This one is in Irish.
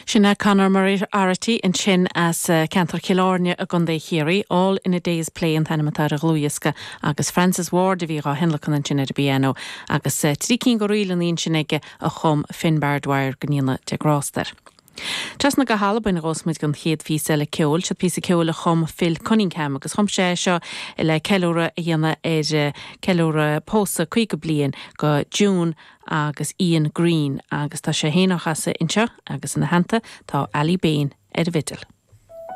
Sinna Conor Murray Arati in sin as Cantor Killarney a Gunday Hiri, all in a day's play in Thanamatar Gluiska, agus Francis Ward of Vira Henlocan and Chinna Biano, agus Trikin Goril and the Inchineke a home Finbar Dwyer Ganila de Groster. Just na go halbain rosmuid gon chéad fís le ceol, siad pí ceol a chum Phil Cunningham agus chum sé seo le ceúra a dhéanana ceúra pósa chuig go blian go June agus Ian Green agus tá sé héanachasa inseo agus in na hananta tá Ali Bain ar vidal.